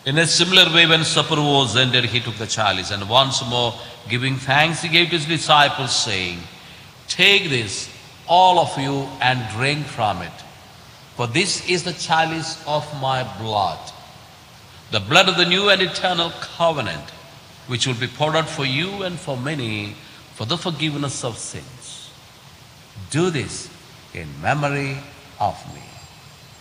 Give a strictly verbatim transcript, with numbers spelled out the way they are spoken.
In a similar way, when supper was ended, he took the chalice, and once more giving thanks, he gave to his disciples, saying, "Take this, all of you, and drink from it. For this is the chalice of my blood, the blood of the new and eternal covenant, which will be poured out for you and for many for the forgiveness of sins. Do this in memory of me."